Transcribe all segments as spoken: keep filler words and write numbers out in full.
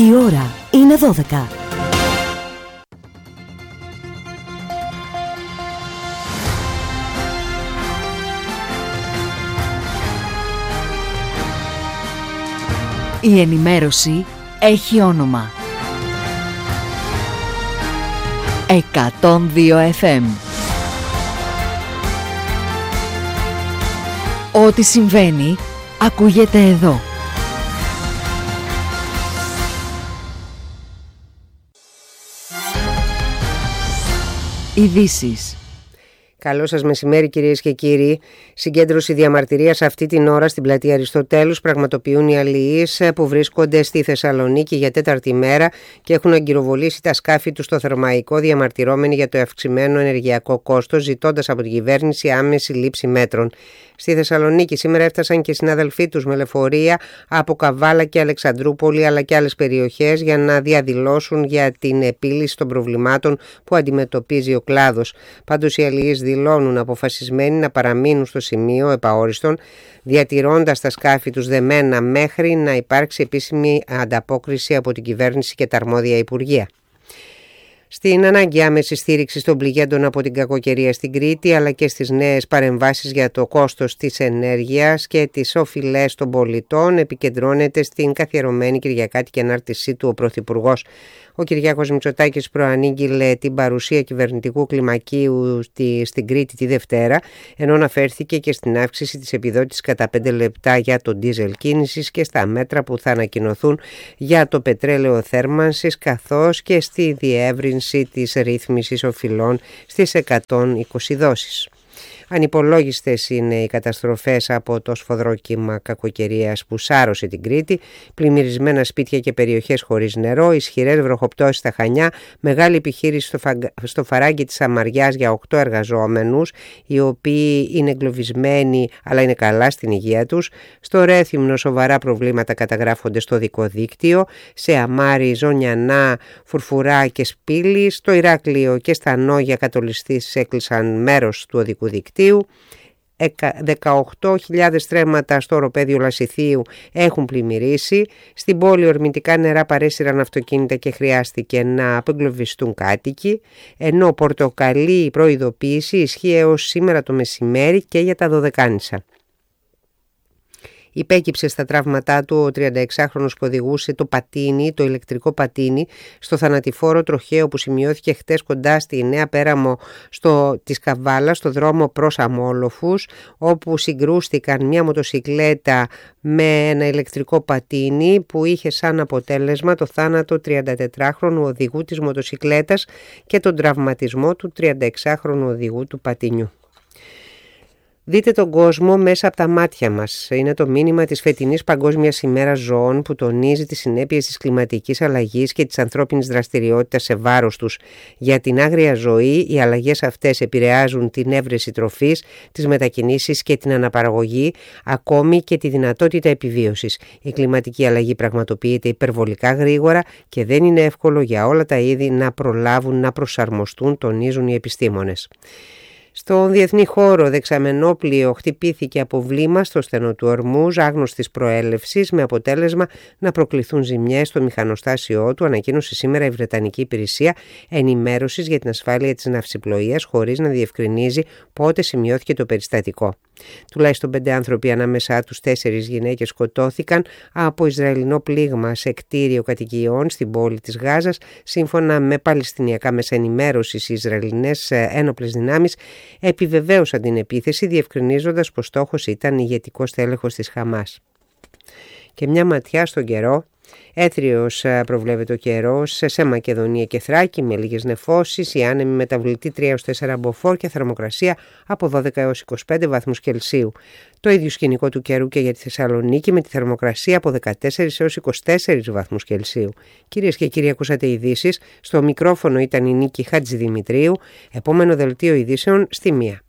Η ώρα είναι δώδεκα. Η ενημέρωση έχει όνομα. εκατόν δύο εφ εμ. Ό,τι συμβαίνει, ακούγεται εδώ. Ειδήσεις. Καλό σας μεσημέρι κυρίες και κύριοι. Συγκέντρωση διαμαρτυρίας αυτή την ώρα στην πλατεία Αριστοτέλους πραγματοποιούν οι αλληλείς που βρίσκονται στη Θεσσαλονίκη για τέταρτη μέρα και έχουν αγκυροβολήσει τα σκάφη τους στο Θερμαϊκό, διαμαρτυρώμενοι για το αυξημένο ενεργειακό κόστος, ζητώντας από την κυβέρνηση άμεση λήψη μέτρων. Στη Θεσσαλονίκη σήμερα έφτασαν και οι συνάδελφοί τους με λεωφορεία από Καβάλα και Αλεξανδρούπολη αλλά και άλλες περιοχές για να διαδηλώσουν για την επίλυση των προβλημάτων που αντιμετωπίζει ο κλάδος. Πάντως οι αλληλείς δηλώνουν αποφασισμένοι να παραμείνουν στο σημείο επαόριστον, διατηρώντας τα σκάφη τους δεμένα μέχρι να υπάρξει επίσημη ανταπόκριση από την κυβέρνηση και τα αρμόδια υπουργεία. Στην ανάγκη άμεση στήριξη των πληγέντων από την κακοκαιρία στην Κρήτη, αλλά και στις νέες παρεμβάσεις για το κόστος της ενέργειας και τις οφειλές των πολιτών, επικεντρώνεται στην καθιερωμένη Κυριακάτικη ανάρτησή του ο Πρωθυπουργός. Ο Κυριάκος Μητσοτάκης προανήγγειλε την παρουσία κυβερνητικού κλιμακίου στην Κρήτη τη Δευτέρα, ενώ αναφέρθηκε και στην αύξηση της επιδότησης κατά πέντε λεπτά για το ντίζελ κίνησης και στα μέτρα που θα ανακοινωθούν για το πετρέλαιο θέρμανσης, καθώς και στη διεύρυνση της ρύθμισης οφειλών στις εκατόν είκοσι δόσεις. Ανυπολόγιστες είναι οι καταστροφές από το σφοδρό κύμα κακοκαιρίας που σάρωσε την Κρήτη, πλημμυρισμένα σπίτια και περιοχές χωρίς νερό, ισχυρές βροχοπτώσεις στα Χανιά, μεγάλη επιχείρηση στο, φαγ... στο Φαράγγι της Σαμαριάς για οκτώ εργαζόμενους, οι οποίοι είναι εγκλωβισμένοι αλλά είναι καλά στην υγεία τους. Στο Ρέθυμνο σοβαρά προβλήματα καταγράφονται στο δικό δίκτυο, σε Αμάρι, Ζωνιανά, Φουρφουρά και Σπήλη, στο Ηράκλειο και στα Νόγια κατολιστής έκλεισαν μέρος του οδικού δικτύου. δεκαοκτώ χιλιάδες στρέμματα στο οροπέδιο Λασιθίου έχουν πλημμυρίσει. Στην πόλη ορμητικά νερά παρέσυραν αυτοκίνητα και χρειάστηκε να απεγκλωβιστούν κάτοικοι, ενώ πορτοκαλί προειδοποίηση ισχύει έως σήμερα το μεσημέρι και για τα Δωδεκάνησα. Υπέκυψε στα τραύματά του ο τριανταεξάχρονος που οδηγούσε το πατίνι, το ηλεκτρικό πατίνι, στο θανατηφόρο τροχαίο που σημειώθηκε χτες κοντά στη Νέα Πέραμο στο, της Καβάλα, στο δρόμο προς Αμόλοφους, όπου συγκρούστηκαν μια μοτοσικλέτα με ένα ηλεκτρικό πατίνι που είχε σαν αποτέλεσμα το θάνατο τριαντατετράχρονου οδηγού της μοτοσικλέτας και τον τραυματισμό του τριανταεξάχρονου οδηγού του πατίνιου. Δείτε τον κόσμο μέσα από τα μάτια μας. Είναι το μήνυμα της φετινής Παγκόσμιας ημέρας Ζώων που τονίζει τις συνέπειες της κλιματικής αλλαγής και της ανθρώπινης δραστηριότητας σε βάρος τους. Για την άγρια ζωή, οι αλλαγές αυτές επηρεάζουν την έβρεση τροφής, τις μετακινήσεις και την αναπαραγωγή, ακόμη και τη δυνατότητα επιβίωσης. Η κλιματική αλλαγή πραγματοποιείται υπερβολικά γρήγορα και δεν είναι εύκολο για όλα τα είδη να προλάβουν να προσαρμοστούν, τονίζουν οι επιστήμονες. Στον διεθνή χώρο, δεξαμενόπλοιο χτυπήθηκε από βλήμα στο στενό του Ορμούζ άγνωστης προέλευσης, με αποτέλεσμα να προκληθούν ζημιές στο μηχανοστάσιό του, ανακοίνωσε σήμερα η Βρετανική Υπηρεσία Ενημέρωσης για την Ασφάλεια της Ναυσιπλοείας, χωρίς να διευκρινίζει πότε σημειώθηκε το περιστατικό. Τουλάχιστον πέντε άνθρωποι, ανάμεσά τους τέσσερις γυναίκες, σκοτώθηκαν από Ισραηλινό πλήγμα σε κτίριο κατοικιών στην πόλη της Γάζας. Σύμφωνα με παλαιστινιακά μέσα ενημέρωσης, οι Ισραηλινές ένοπλες δυνάμεις επιβεβαίωσαν την επίθεση, διευκρινίζοντας πως στόχος ήταν ηγετικός τέλεχος της Χαμάς. Και μια ματιά στον καιρό. Έθριος προβλέπεται ο καιρός σε Μακεδονία και Θράκη με λίγες νεφώσεις, η άνεμη μεταβλητή τρία έως τέσσερα μποφόρ και θερμοκρασία από δώδεκα έως είκοσι πέντε βαθμούς Κελσίου. Το ίδιο σκηνικό του καιρού και για τη Θεσσαλονίκη με τη θερμοκρασία από δεκατέσσερα έως είκοσι τέσσερα βαθμούς Κελσίου. Κυρίες και κύριοι, ακούσατε ειδήσεις. Στο μικρόφωνο ήταν η Νίκη Χατζηδημητρίου. Επόμενο δελτίο ειδήσεων στη μία.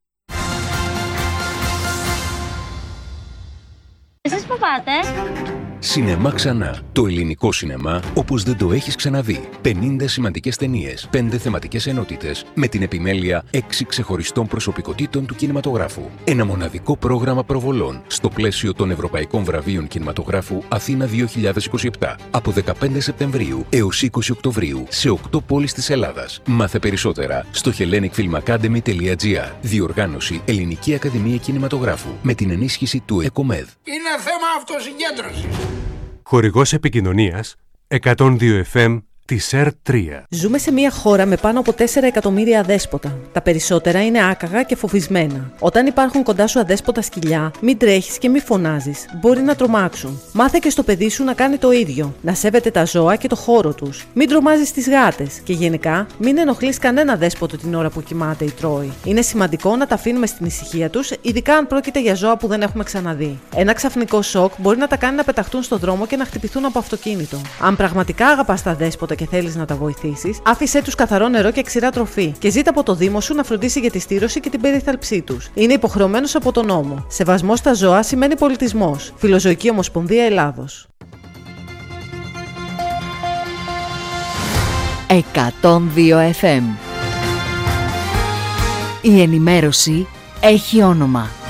Εσείς που πάτε? Σινεμά Ξανά. Το ελληνικό σινεμά όπως δεν το έχεις ξαναδεί. πενήντα σημαντικές ταινίες, πέντε θεματικές ενότητες, με την επιμέλεια έξι ξεχωριστών προσωπικότητων του κινηματογράφου. Ένα μοναδικό πρόγραμμα προβολών στο πλαίσιο των Ευρωπαϊκών Βραβείων Κινηματογράφου Αθήνα δύο χιλιάδες είκοσι επτά. Από δεκαπέντε Σεπτεμβρίου έως είκοσι Οκτωβρίου σε οκτώ πόλεις της Ελλάδας. Μάθε περισσότερα στο hellenic film academy τελεία gr. Διοργάνωση Ελληνική Ακαδημία Κινηματογράφου με την ενίσχυση του ΕΚΟΜΕΔ. Είναι θέμα αυτοσυγκέντρωσης. Χορηγός επικοινωνίας εκατόν δύο εφ εμ της ΕΡ τρία. Ζούμε σε μια χώρα με πάνω από τέσσερα εκατομμύρια αδέσποτα. Τα περισσότερα είναι άκαγα και φοβισμένα. Όταν υπάρχουν κοντά σου αδέσποτα σκυλιά, μην τρέχεις και μην φωνάζεις. Μπορεί να τρομάξουν. Μάθε και στο παιδί σου να κάνει το ίδιο. Να σέβεται τα ζώα και το χώρο τους. Μην τρομάζεις τις γάτες. Και γενικά, μην ενοχλείς κανένα δέσποτο την ώρα που κοιμάται ή τρώει. Είναι σημαντικό να τα αφήνουμε στην ησυχία τους, ειδικά αν πρόκειται για ζώα που δεν έχουμε ξαναδεί. Ένα ξαφνικό σοκ μπορεί να τα κάνει να πεταχτούν στο δρόμο και να χτυπηθούν από αυτοκίνητο. Αν πραγματικά αγαπάς τα δέσποτα και θέλεις να τα βοηθήσεις, άφησέ τους καθαρό νερό και ξηρά τροφή και ζήτα από το Δήμο σου να φροντίσει για τη στήρωση και την περίθαλψή τους. Είναι υποχρεωμένος από τον νόμο. Σεβασμός στα ζώα σημαίνει πολιτισμός. Φιλοζωική Ομοσπονδία Ελλάδος. εκατόν δύο εφ εμ. Η ενημέρωση έχει όνομα.